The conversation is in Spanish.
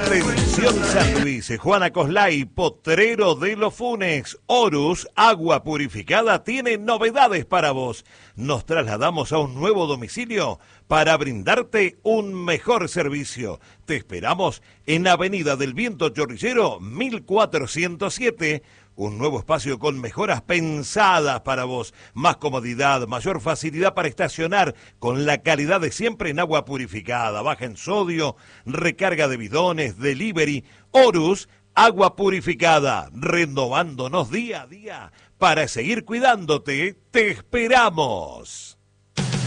Atención San Luis, Juana Coslay, Potrero de los Funes, Horus, agua purificada, tiene novedades para vos. Nos trasladamos a un nuevo domicilio para brindarte un mejor servicio. Te esperamos en Avenida del Viento Chorrillero, 1407. Un nuevo espacio con mejoras pensadas para vos. Más comodidad, mayor facilidad para estacionar, con la calidad de siempre en agua purificada, baja en sodio, recarga de bidones, delivery. Horus, agua purificada, renovándonos día a día para seguir cuidándote. ¡Te esperamos!